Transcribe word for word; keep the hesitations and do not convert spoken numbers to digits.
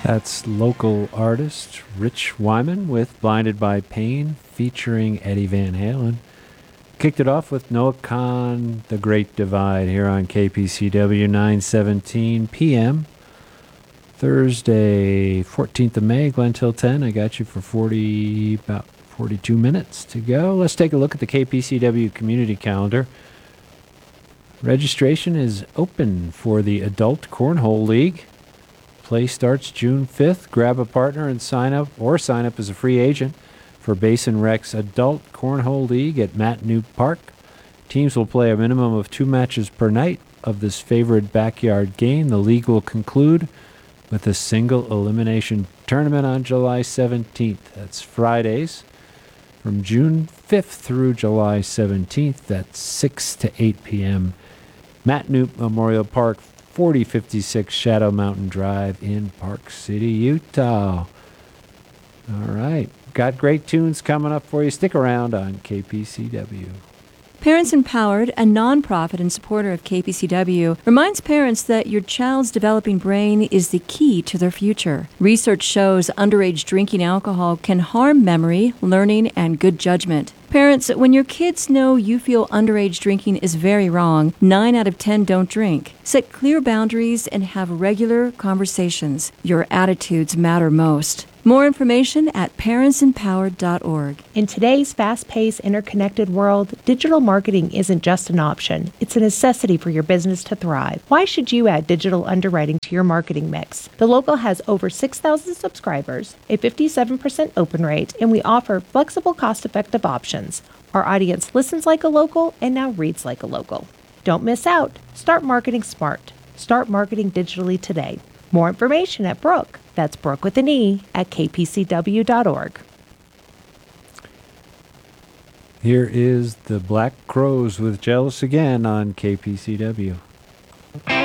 That's local artist Rich Wyman with Blinded by Pain featuring Eddie Van Halen. Kicked it off with Noah Kahan, The Great Divide, here on K P C W nine seventeen p.m. Thursday, fourteenth of May, Glen till ten. I got you for forty, about forty-two minutes to go. Let's take a look at the K P C W community calendar. Registration is open for the Adult Cornhole League. Play starts June fifth. Grab a partner and sign up, or sign up as a free agent for Basin Rec's Adult Cornhole League at Matt Newt Park. Teams will play a minimum of two matches per night of this favorite backyard game. The league will conclude with a single elimination tournament on July seventeenth. That's Fridays from June fifth through July seventeenth. That's six to eight p.m. Matt Newt Memorial Park, forty fifty-six Shadow Mountain Drive in Park City, Utah. All right. Got great tunes coming up for you. Stick around on K P C W. Parents Empowered, a nonprofit and supporter of K P C W, reminds parents that your child's developing brain is the key to their future. Research shows underage drinking alcohol can harm memory, learning, and good judgment. Parents, when your kids know you feel underage drinking is very wrong, nine out of ten don't drink. Set clear boundaries and have regular conversations. Your attitudes matter most. More information at parents empowered dot org. In today's fast-paced, interconnected world, digital marketing isn't just an option. It's a necessity for your business to thrive. Why should you add digital underwriting to your marketing mix? The Local has over six thousand subscribers, a fifty-seven percent open rate, and we offer flexible, cost-effective options. Our audience listens like a local and now reads like a local. Don't miss out. Start marketing smart. Start marketing digitally today. More information at Brooke. That's Brooke with an E at k p c w dot org. Here is the Black Crowes with Jealous Again on K P C W.